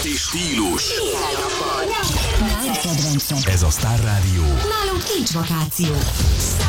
és stílus. Nagy kedvencem. Ez a Star Rádió. Nálunk nincs vakáció.